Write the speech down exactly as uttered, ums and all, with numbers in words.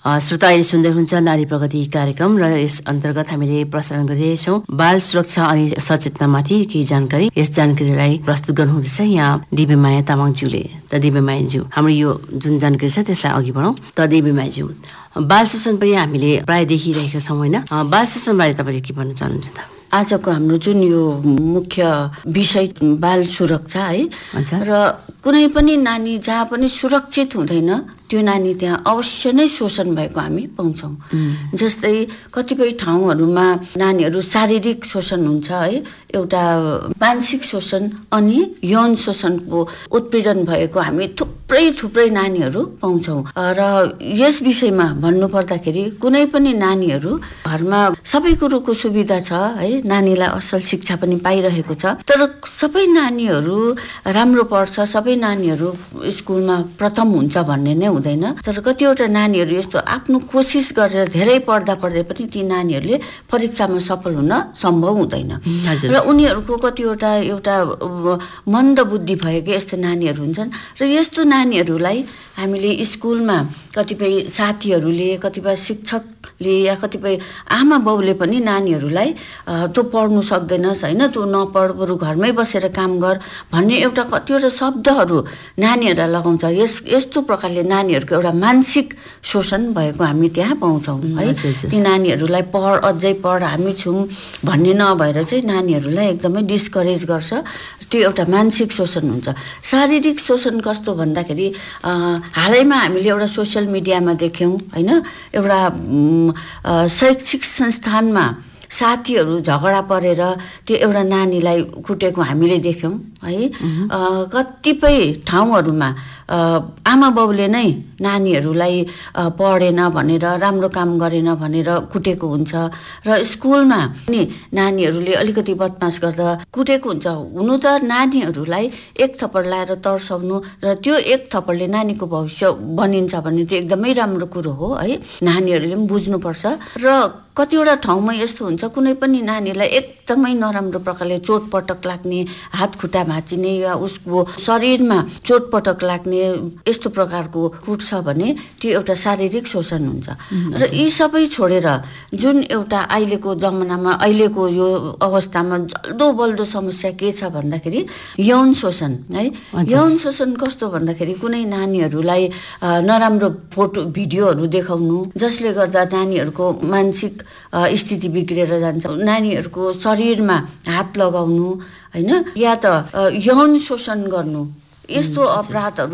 श्रोता अहिले सुन्दै हुनुहुन्छ नारी प्रगति कार्यक्रम र यस अन्तर्गत हामीले प्रसारण गरिरहेछौँ बाल सुरक्षा अनि सचेतनामाथि केही जानकारी। यस जानकारीलाई प्रस्तुत गर्नुहुँदैछ यहाँ दिव्यमाया तामाङज्यूले। त दिव्यमायाज्यू, हाम्रो यो जुन जानकारी छ त्यसलाई अघि बढाउँ। त दिव्यमायाज्यू, बाल शोषण पनि हामीले प्राय देखिरहेका छौँ होइन? बाल शोषणबारे तपाईँले के भन्न चाहनुहुन्छ त? आजको हाम्रो जुन यो मुख्य विषय बाल सुरक्षा है, र कुनै पनि नानी जहाँ पनि सुरक्षित हुँदैन त्यो नानी त्यहाँ अवश्य नै शोषण भएको हामी पाउँछौँ। जस्तै कतिपय ठाउँहरूमा नानीहरू शारीरिक शोषण हुन्छ है, एउटा मानसिक शोषण अनि यौन शोषणको उत्पीडन भएको हामी थुप्रै थुप्रै नानीहरू पाउँछौँ। र यस विषयमा भन्नुपर्दाखेरि कुनै पनि नानीहरू घरमा सबै कुरोको सुविधा छ है, नानीलाई असल शिक्षा पनि पाइरहेको छ, तर सबै नानीहरू राम्रो पढ्छ, सबै नानीहरू स्कुलमा प्रथम हुन्छ भन्ने नै हुँदैन। तर कतिवटा नानीहरू यस्तो आफ्नो कोसिस गरेर धेरै पढ्दा पढ्दै पनि ती नानीहरूले परीक्षामा सफल हुन सम्भव हुँदैन। र उनीहरूको कतिवटा एउटा मन्द बुद्धि भएको यस्तो नानीहरू हुन्छन्। र यस्तो नानीहरूलाई हामीले स्कुलमा कतिपय साथीहरूले, कतिपय शिक्षकले या कतिपय आमा बाउले पनि नानीहरूलाई तँ पढ्नु सक्दैनस् होइन, तँ नपढ, बरु घरमै बसेर काम गर भन्ने एउटा कतिवटा शब्दहरू नानीहरूलाई लगाउँछ। यस यस्तो प्रकारले नानीहरूको एउटा मानसिक शोषण भएको हामी त्यहाँ पाउँछौँ है। ती नानीहरूलाई पढ, अझै पढ, हामी छौँ भन्ने नभएर चाहिँ नानीहरूलाई एकदमै डिस्करेज गर्छ। त्यो एउटा मानसिक शोषण हुन्छ। शारीरिक शोषण कस्तो भन्दाखेरि हालैमा हामीले एउटा सोसियल मिडियामा देख्यौँ होइन, एउटा शैक्षिक संस्थानमा साथीहरू झगडा परेर त्यो एउटा नानीलाई कुटेको हामीले देख्यौँ है। कतिपय ठाउँहरूमा आमा बाउले नै नानीहरूलाई पढेन भनेर, राम्रो काम गरेन भनेर कुटेको हुन्छ। र स्कुलमा पनि नानीहरूले अलिकति बदमास गर्दा कुटेको हुन्छ। हुनु त नानीहरूलाई एक थप्पड लाएर तर्साउनु र त्यो एक थप्पडले नानीको भविष्य बनिन्छ भने त्यो एकदमै राम्रो कुरो हो है, नानीहरूले पनि बुझ्नुपर्छ। र कतिवटा ठाउँमा यस्तो हुन्छ, कुनै पनि नानीलाई एकदमै नराम्रो प्रकारले चोटपटक लाग्ने, हात खुट्टा भाँचिने या उसको शरीरमा चोटपटक लाग्ने यस्तो प्रकारको कुट्छ भने त्यो एउटा शारीरिक शोषण हुन्छ। र यी सबै छोडेर जुन एउटा अहिलेको जमानामा, अहिलेको यो अवस्थामा जल्दो बल्दो समस्या के छ भन्दाखेरि यौन शोषण है। यौन शोषण कस्तो भन्दाखेरि कुनै नानीहरूलाई नराम्रो फोटो भिडियोहरू देखाउनु, जसले गर्दा नानीहरूको मानसिक स्थिति बिग्रेर जान्छ, नानीहरूको शरीरमा हात लगाउनु होइन, या त यौन शोषण गर्नु, यस्तो अपराधहरू